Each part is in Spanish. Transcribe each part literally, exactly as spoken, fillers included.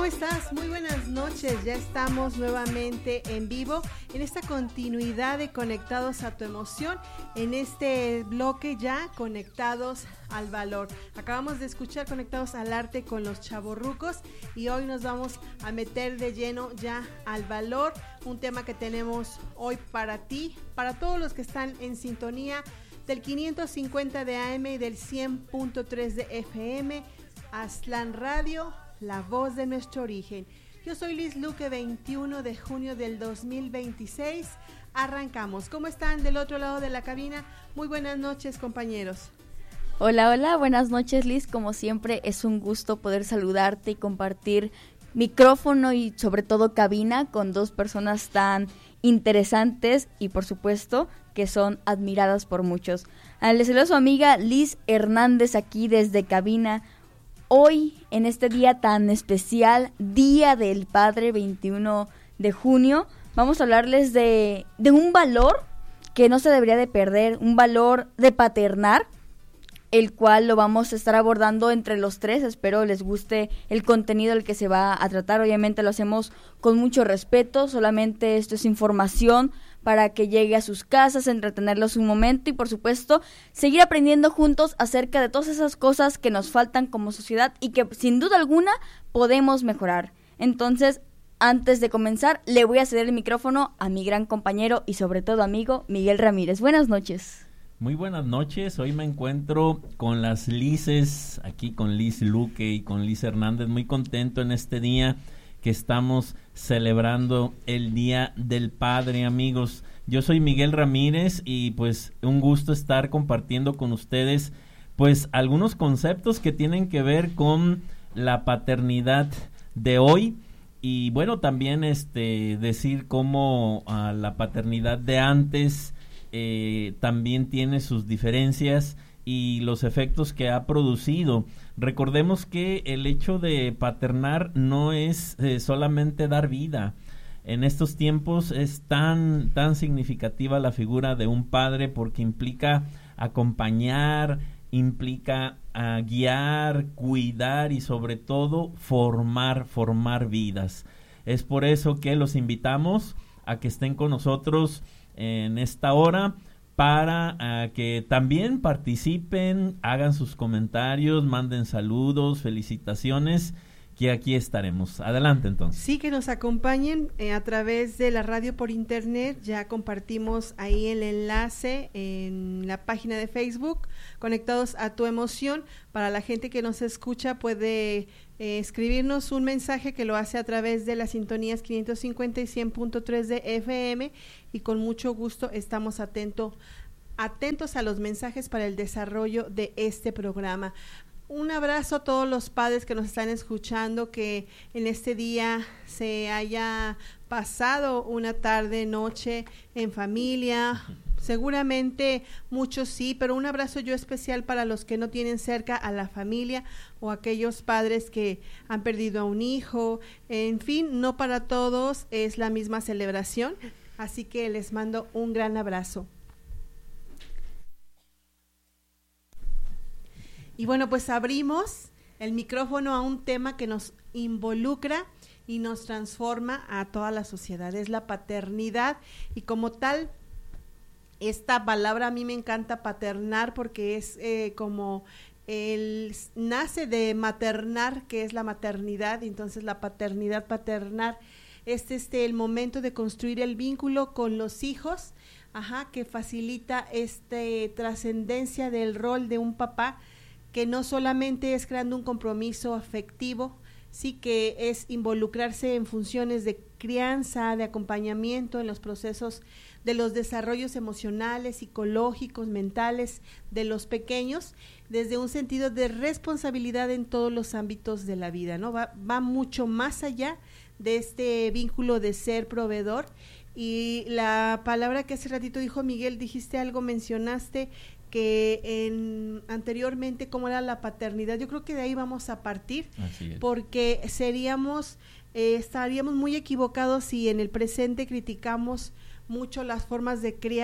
¿Cómo estás? Muy buenas noches. Ya estamos nuevamente en vivo en esta continuidad de Conectados a tu Emoción, en este bloque ya Conectados al Valor. Acabamos de escuchar Conectados al Arte con los chavorrucos y hoy nos vamos a meter de lleno ya al valor, un tema que tenemos hoy para ti, para todos los que están en sintonía del quinientos cincuenta de A M y del cien punto tres de F M, Aztlán Radio, la voz de nuestro origen. Yo soy Liz Luque, veintiuno de junio del dos mil veintiséis. Arrancamos. ¿Cómo están del otro lado de la cabina? Muy buenas noches, compañeros. Hola, hola, buenas noches, Liz. Como siempre, es un gusto poder saludarte y compartir micrófono y sobre todo cabina con dos personas tan interesantes y por supuesto que son admiradas por muchos. Les saluda su amiga Liz Hernández aquí desde cabina. Hoy, en este día tan especial, Día del Padre, veintiuno de junio, vamos a hablarles de, de un valor que no se debería de perder, un valor de paternar, el cual lo vamos a estar abordando entre los tres. Espero les guste el contenido del que se va a tratar. Obviamente lo hacemos con mucho respeto, solamente esto es información para que llegue a sus casas, entretenerlos un momento y por supuesto seguir aprendiendo juntos acerca de todas esas cosas que nos faltan como sociedad y que sin duda alguna podemos mejorar. Entonces, antes de comenzar, le voy a ceder el micrófono a mi gran compañero y sobre todo amigo Miguel Ramírez. Buenas noches. Muy buenas noches, hoy me encuentro con las Lices, aquí con Liz Luque y con Liz Hernández, muy contento en este día que estamos celebrando el Día del Padre, amigos. Yo soy Miguel Ramírez y pues un gusto estar compartiendo con ustedes pues algunos conceptos que tienen que ver con la paternidad de hoy y bueno, también este decir cómo uh, la paternidad de antes eh, también tiene sus diferencias y los efectos que ha producido. Recordemos que el hecho de paternar no es eh, solamente dar vida. En estos tiempos es tan, tan significativa la figura de un padre porque implica acompañar, implica uh, guiar, cuidar y sobre todo formar, formar vidas. Es por eso que los invitamos a que estén con nosotros en esta hora para uh, que también participen, hagan sus comentarios, manden saludos, felicitaciones, que aquí estaremos. Adelante entonces. Sí, que nos acompañen eh, a través de la radio por internet. Ya compartimos ahí el enlace en la página de Facebook, Conectados a tu Emoción. Para la gente que nos escucha puede eh, escribirnos un mensaje que lo hace a través de las sintonías quinientos cincuenta y cien punto tres de F M y con mucho gusto estamos atento, atentos a los mensajes para el desarrollo de este programa. Un abrazo a todos los padres que nos están escuchando, que en este día se haya pasado una tarde, noche en familia. Seguramente muchos sí, pero un abrazo yo especial para los que no tienen cerca a la familia o aquellos padres que han perdido a un hijo. En fin, no para todos es la misma celebración, así que les mando un gran abrazo. Y bueno, pues abrimos el micrófono a un tema que nos involucra y nos transforma a toda la sociedad, es la paternidad y como tal, esta palabra a mí me encanta paternar porque es eh, como el nace de maternar, que es la maternidad, y entonces la paternidad, paternar, es este el momento de construir el vínculo con los hijos, ajá, que facilita este trascendencia del rol de un papá, que no solamente es creando un compromiso afectivo, sí que es involucrarse en funciones de crianza, de acompañamiento en los procesos de los desarrollos emocionales, psicológicos, mentales de los pequeños, desde un sentido de responsabilidad en todos los ámbitos de la vida, ¿no? Va, va mucho más allá de este vínculo de ser proveedor. Y la palabra que hace ratito dijo Miguel, dijiste algo, mencionaste que en, anteriormente cómo era la paternidad. Yo creo que de ahí vamos a partir, porque seríamos, eh, estaríamos muy equivocados si en el presente criticamos mucho las formas de criar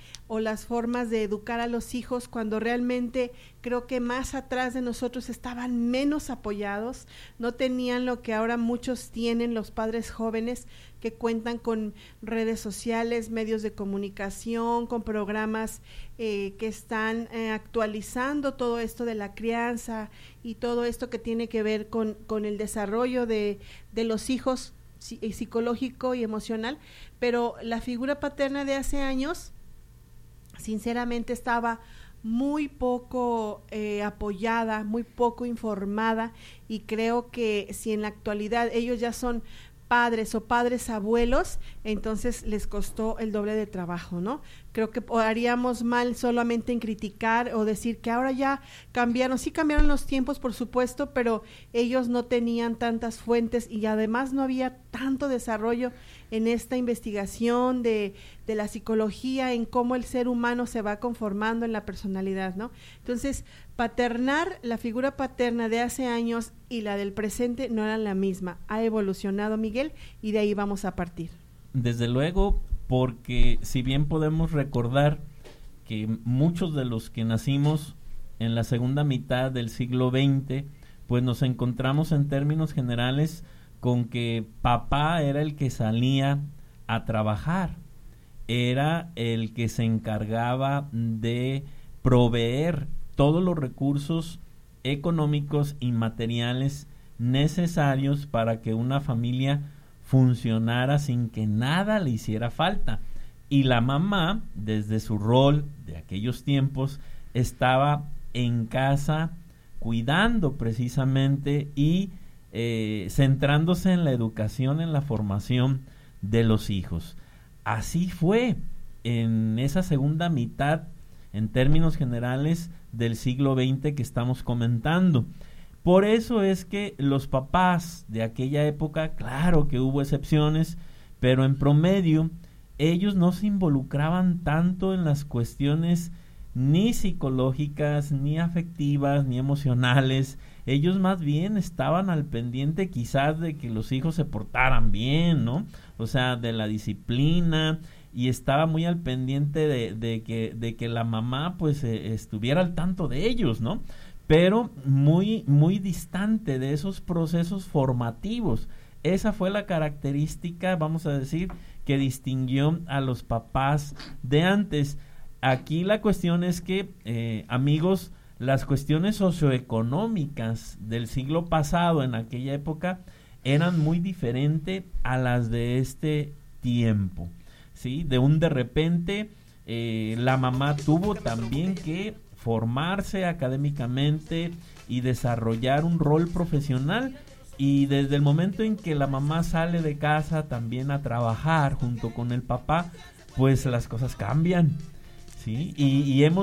o las formas de educar a los hijos, cuando realmente creo que más atrás de nosotros estaban menos apoyados, no tenían lo que ahora muchos tienen los padres jóvenes, que cuentan con redes sociales, medios de comunicación, con programas eh, que están eh, actualizando todo esto de la crianza y todo esto que tiene que ver con, con el desarrollo de, de los hijos psicológico y emocional, pero la figura paterna de hace años sinceramente estaba muy poco eh, apoyada, muy poco informada, y creo que si en la actualidad ellos ya son padres o padres abuelos, entonces les costó el doble de trabajo, ¿no? Creo que haríamos mal solamente en criticar o decir que ahora ya cambiaron, sí cambiaron los tiempos, por supuesto, pero ellos no tenían tantas fuentes y además no había tanto desarrollo en esta investigación de, de la psicología, en cómo el ser humano se va conformando en la personalidad, ¿no? Entonces, paternar, la figura paterna de hace años y la del presente no eran la misma. Ha evolucionado, Miguel, y de ahí vamos a partir. Desde luego, porque si bien podemos recordar que muchos de los que nacimos en la segunda mitad del siglo veinte, pues nos encontramos en términos generales con que papá era el que salía a trabajar, era el que se encargaba de proveer todos los recursos económicos y materiales necesarios para que una familia funcionara sin que nada le hiciera falta. Y la mamá, desde su rol de aquellos tiempos, estaba en casa cuidando precisamente y eh, centrándose en la educación, en la formación de los hijos. Así fue en esa segunda mitad, en términos generales, del siglo veinte que estamos comentando. Por eso es que los papás de aquella época, claro que hubo excepciones, pero en promedio ellos no se involucraban tanto en las cuestiones ni psicológicas, ni afectivas, ni emocionales. Ellos más bien estaban al pendiente quizás de que los hijos se portaran bien, ¿no? O sea, de la disciplina, y estaba muy al pendiente de, de, que, de que la mamá pues eh, estuviera al tanto de ellos, ¿no? Pero muy, muy distante de esos procesos formativos. Esa fue la característica, vamos a decir, que distinguió a los papás de antes. Aquí la cuestión es que, eh, amigos, las cuestiones socioeconómicas del siglo pasado en aquella época eran muy diferentes a las de este tiempo, ¿sí? De un de repente, eh, la mamá tuvo también que formarse académicamente y desarrollar un rol profesional, y desde el momento en que la mamá sale de casa también a trabajar junto con el papá, pues las cosas cambian, ¿sí? Y, y hemos